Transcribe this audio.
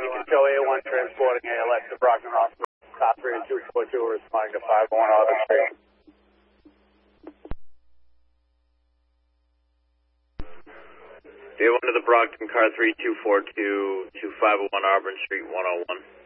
You can show A1 transporting ALX to Brockton Hospital. Car 3 and 242 responding to 501 Auburn Street. A1 to the Brockton, car 3242 to 501 Auburn Street, 101.